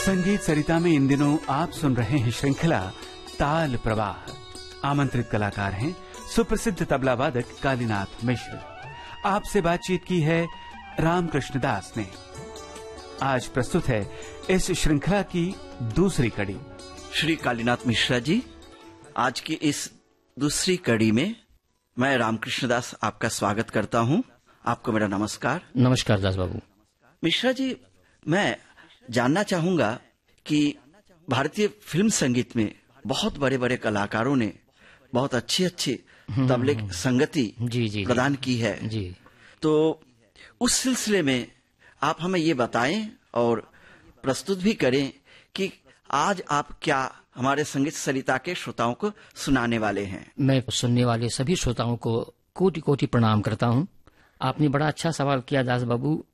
संगीत सरिता में इन दिनों आप सुन रहे हैं श्रृंखला ताल प्रवाह। आमंत्रित कलाकार हैं सुप्रसिद्ध तबला वादक कालीनाथ मिश्र। आपसे बातचीत की है रामकृष्ण दास ने। आज प्रस्तुत है इस श्रृंखला की दूसरी कड़ी। श्री कालीनाथ मिश्रा जी, आज की इस दूसरी कड़ी में मैं रामकृष्ण दास आपका स्वागत करता हूं। आपको मेरा नमस्कार। नमस्कार दास बाबू। मिश्रा जी, मैं जानना चाहूंगा कि भारतीय फिल्म संगीत में बहुत बड़े बड़े कलाकारों ने बहुत अच्छी अच्छी तबले की संगति प्रदान की है जी। तो उस सिलसिले में आप हमें ये बताएं और प्रस्तुत भी करें कि आज आप क्या हमारे संगीत सरिता के श्रोताओं को सुनाने वाले हैं। मैं सुनने वाले सभी श्रोताओं को कोटि कोटि प्रणाम करता हूं। आपने बड़ा अच्छा सवाल किया दास बाबू